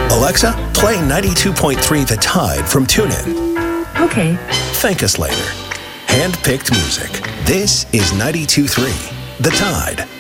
Alexa, play 92.3 The Tide from TuneIn. Okay. Thank us later. Hand-picked music. This is 92.3 The Tide.